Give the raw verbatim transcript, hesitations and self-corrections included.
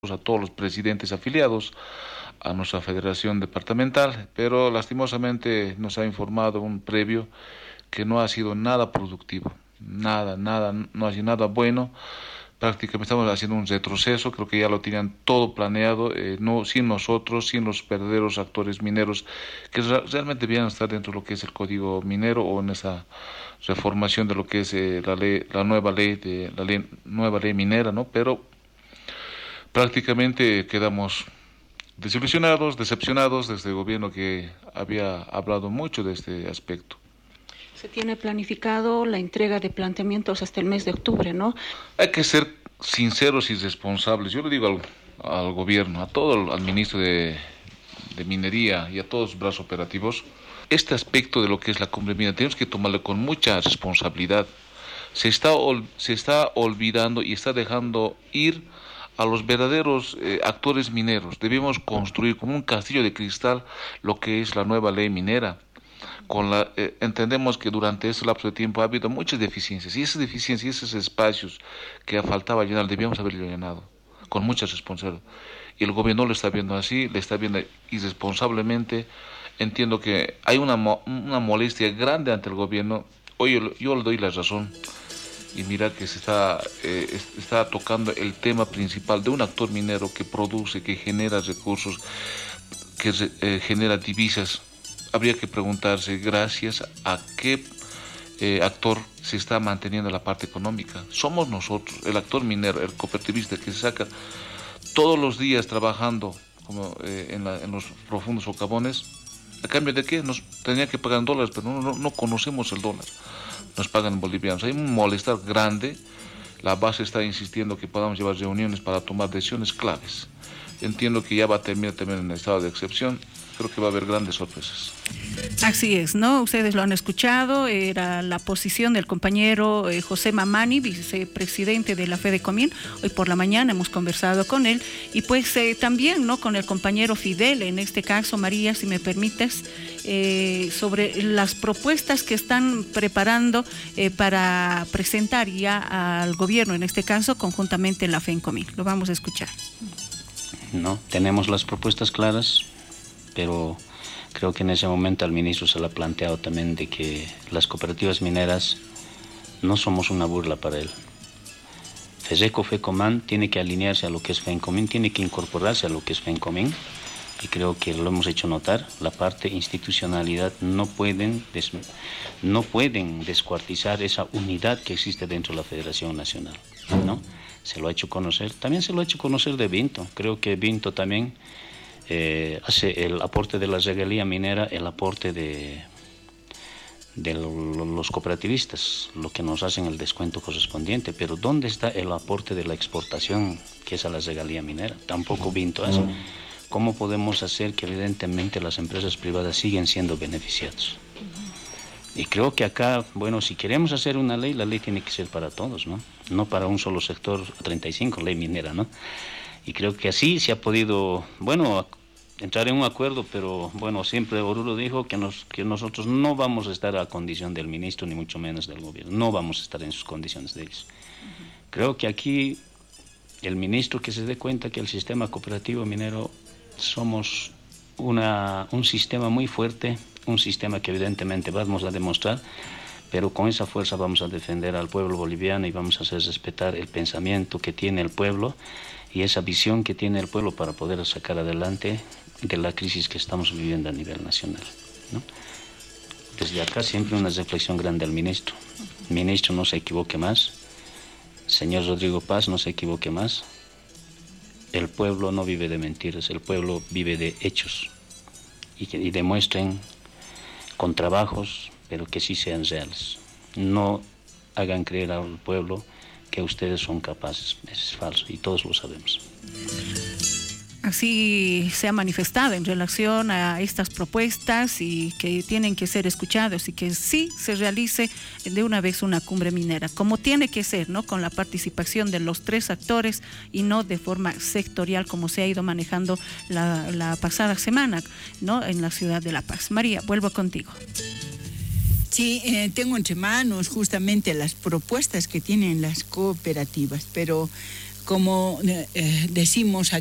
a todos los presidentes afiliados a nuestra federación departamental, pero lastimosamente nos ha informado un previo que no ha sido nada productivo, nada, nada, no ha sido nada bueno. Prácticamente estamos haciendo un retroceso, creo que ya lo tenían todo planeado, eh, no sin nosotros, sin los verdaderos actores mineros que re- realmente debían estar dentro de lo que es el código minero o en esa reformación de lo que es eh, la ley, la nueva ley de la ley, nueva ley minera, ¿no? Pero prácticamente quedamos desilusionados, decepcionados desde el gobierno que había hablado mucho de este aspecto. Se tiene planificado la entrega de planteamientos hasta el mes de octubre, ¿no? Hay que ser sinceros y responsables. Yo le digo al, al gobierno, a todo, el- al ministro de, de Minería y a todos los brazos operativos, este aspecto de lo que es la cumbre minera tenemos que tomarlo con mucha responsabilidad. Se está, ol- se está olvidando y está dejando ir a los verdaderos eh, actores mineros. Debemos construir como un castillo de cristal lo que es la nueva ley minera. Con la, eh, entendemos que durante ese lapso de tiempo ha habido muchas deficiencias y esas deficiencias y esos espacios que faltaba llenar debíamos haberlo llenado con mucha responsabilidad. Y el gobierno lo está viendo así, le está viendo irresponsablemente. Entiendo que hay una, mo- una molestia grande ante el gobierno. Hoy yo, yo le doy la razón y mira que se está, eh, es- está tocando el tema principal de un actor minero que produce, que genera recursos, que re- eh, genera divisas. Habría que preguntarse gracias a qué eh, actor se está manteniendo la parte económica. Somos nosotros, el actor minero, el cooperativista que se saca todos los días trabajando como eh, en, la- en los profundos socavones. ¿A cambio de qué? Nos tenía que pagar en dólares, pero no, no, no conocemos el dólar. Nos pagan en bolivianos. Hay un malestar grande. La base está insistiendo que podamos llevar reuniones para tomar decisiones claves. Entiendo que ya va a terminar también en estado de excepción. Creo que va a haber grandes sorpresas. Así es, ¿no? Ustedes lo han escuchado, era la posición del compañero eh, José Mamani, vicepresidente de la Fedecomín. Hoy por la mañana hemos conversado con él y pues eh, también, ¿no? Con el compañero Fidel, en este caso, María, si me permites, eh, sobre las propuestas que están preparando eh, para presentar ya al gobierno, en este caso, conjuntamente la Fedecomín. Lo vamos a escuchar. No, tenemos las propuestas claras, pero creo que en ese momento al ministro se le ha planteado también de que las cooperativas mineras no somos una burla para él. FESECO, FECOMAN tiene que alinearse a lo que es FENCOMIN, tiene que incorporarse a lo que es FENCOMIN, y creo que lo hemos hecho notar. La parte institucionalidad no pueden, des, no pueden descuartizar esa unidad que existe dentro de la Federación Nacional, ¿no? Se lo ha hecho conocer, también se lo ha hecho conocer de Vinto. Creo que Vinto también eh, hace el aporte de la regalía minera, el aporte de, de lo, lo, los cooperativistas, lo que nos hacen el descuento correspondiente, pero ¿dónde está el aporte de la exportación, que es a la regalía minera? Tampoco Vinto hace. ¿Cómo podemos hacer que evidentemente las empresas privadas siguen siendo beneficiadas? Y creo que acá, bueno, si queremos hacer una ley, la ley tiene que ser para todos, ¿no? No para un solo sector, treinta y cinco, ley minera, ¿no? Y creo que así se ha podido, bueno, entrar en un acuerdo, pero bueno, siempre Oruro dijo que, nos, que nosotros no vamos a estar a condición del ministro, ni mucho menos del gobierno, no vamos a estar en sus condiciones de ellos. Creo que aquí el ministro que se dé cuenta que el sistema cooperativo minero somos una, un sistema muy fuerte, un sistema que evidentemente vamos a demostrar, pero con esa fuerza vamos a defender al pueblo boliviano y vamos a hacer respetar el pensamiento que tiene el pueblo y esa visión que tiene el pueblo para poder sacar adelante de la crisis que estamos viviendo a nivel nacional, ¿no? Desde acá siempre una reflexión grande al ministro. Ministro, no se equivoque más. Señor Rodrigo Paz, no se equivoque más. El pueblo no vive de mentiras, el pueblo vive de hechos y, que, y demuestren con trabajos, pero que sí sean reales. No hagan creer al pueblo que ustedes son capaces, es falso y todos lo sabemos. Así se ha manifestado en relación a estas propuestas y que tienen que ser escuchados y que sí se realice de una vez una cumbre minera, como tiene que ser, ¿no? Con la participación de los tres actores y no de forma sectorial como se ha ido manejando la, la pasada semana, ¿no? En la ciudad de La Paz. María, vuelvo contigo. Sí, eh, tengo entre manos justamente las propuestas que tienen las cooperativas, pero como eh, decimos